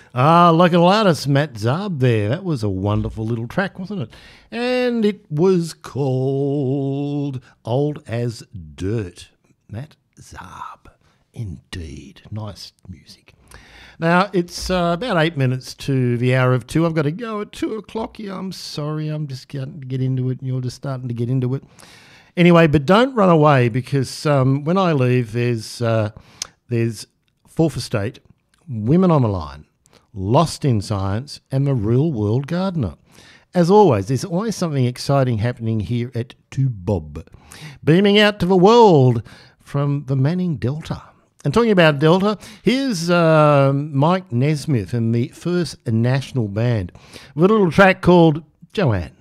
Local artist Matt Zarb there. That was a wonderful little track, wasn't it? And it was called Old as Dirt. Matt Zarb. Indeed. Nice music. Now, it's about 8 minutes to the hour of 2. I've got to go at 2 o'clock. Yeah, I'm sorry. I'm just getting to get into it and you're just starting to get into it. Anyway, but don't run away because when I leave, there's Fourth Estate, Women on the Line, Lost in Science, and The Real World Gardener. As always, there's always something exciting happening here at 2 Bob. Beaming out to the world from the Manning Delta. And talking about Delta, here's Mike Nesmith and the First National Band with a little track called Joanne.